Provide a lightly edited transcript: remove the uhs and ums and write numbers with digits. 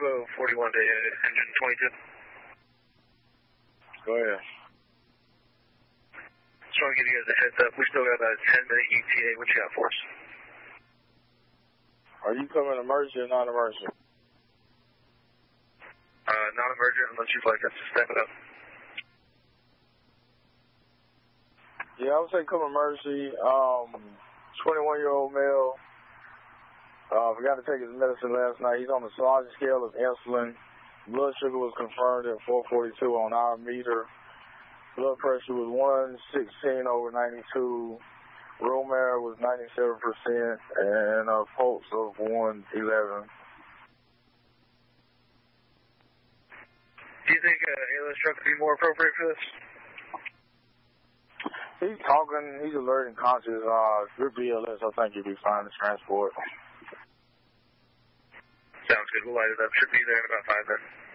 Bravo 41 to engine 22. Go ahead. Just want to give you guys a heads up. We still got about a 10-minute ETA. What you got for us? Are you coming emergency or non-emergency? Non-emergent unless you'd like us to step it up. Yeah, I would say come emergency. 21-year-old male. Forgot to take his medicine last night. He's on the sergeant scale of insulin. Blood sugar was confirmed at 442 on our meter. Blood pressure was 116 over 92. Room air was 97% and a pulse of 111. Do you think an ALS truck would be more appropriate for this? He's talking. He's alert and conscious. Your BLS, I think you'd be fine to transport. Sounds good. We'll light it up. Should be there in about 5 minutes.